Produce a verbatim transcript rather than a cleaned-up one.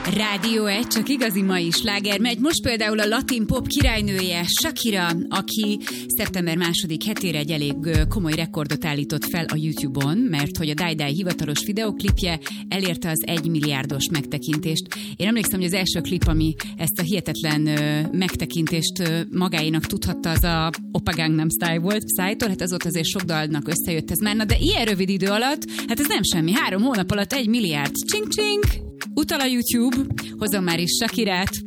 Rádió egy, csak igazi mai sláger megy. Most például a latin pop királynője Shakira, aki szeptember második hetére egy elég komoly rekordot állított fel a YouTube-on, mert hogy a Die Die hivatalos videoklipje elérte az egymilliárdos megtekintést. Én emlékszem, hogy az első klip, ami ezt a hihetetlen megtekintést magáénak tudhatta, az a Oppa Gangnam Style volt Psy-tól, hát az ott azért sok dalnak összejött ez már, na de ilyen rövid idő alatt, hát ez nem semmi, három hónap alatt egy milliárd. Csing-csing! Utal a YouTube, hozom már is Shakirát,